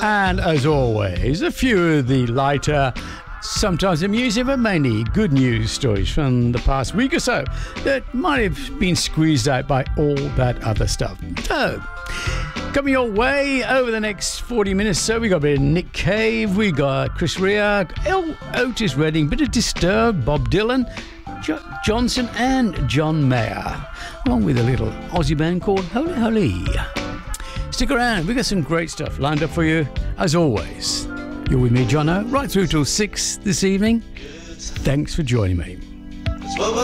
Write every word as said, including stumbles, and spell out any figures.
And as always, a few of the lighter, sometimes amusing, but mainly good news stories from the past week or so that might have been squeezed out by all that other stuff. So, coming your way over the next forty minutes, so we got a bit of Nick Cave, we got Chris Rea, El Otis Redding, bit of Disturbed, Bob Dylan, jo- Johnson, and John Mayer, along with a little Aussie band called Holy Holy. Stick around, we got some great stuff lined up for you, as always. You're with me, Jono, right through till six this evening. Thanks for joining me.